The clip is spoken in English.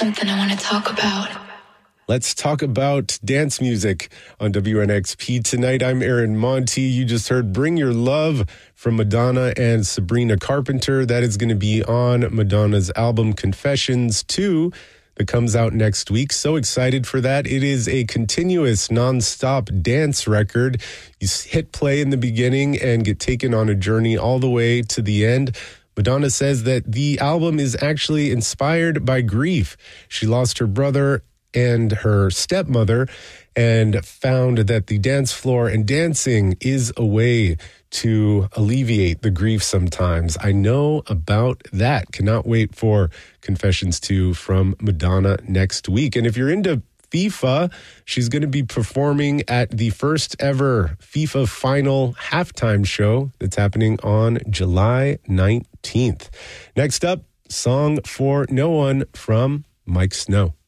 something I want to talk about. Let's talk about dance music on WNXP tonight. I'm Aaron Monty. You just heard Bring Your Love from Madonna and Sabrina Carpenter. That is going to be on Madonna's album Confessions 2 that comes out next week. So excited for that. It is a continuous, nonstop dance record. You hit play in the beginning and get taken on a journey all the way to the end. Madonna says that the album is actually inspired by grief. She lost her brother and her stepmother and found that the dance floor and dancing is a way to alleviate the grief sometimes. I know about that. Cannot wait for Confessions 2 from Madonna next week. And if you're into FIFA, she's going to be performing at the first ever FIFA final halftime show that's happening on July 19th. Next up, Song for No One from Mike Snow.